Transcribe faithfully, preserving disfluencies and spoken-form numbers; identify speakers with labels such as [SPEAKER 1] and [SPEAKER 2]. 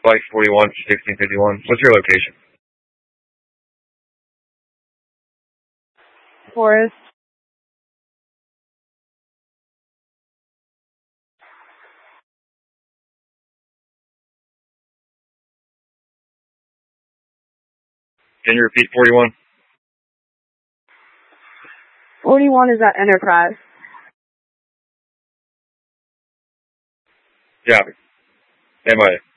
[SPEAKER 1] Flight forty-one, sixteen fifty-one. What's your location?
[SPEAKER 2] Forest.
[SPEAKER 1] Can you repeat forty-one?
[SPEAKER 2] forty-one is at Enterprise.
[SPEAKER 1] Yeah. Am I?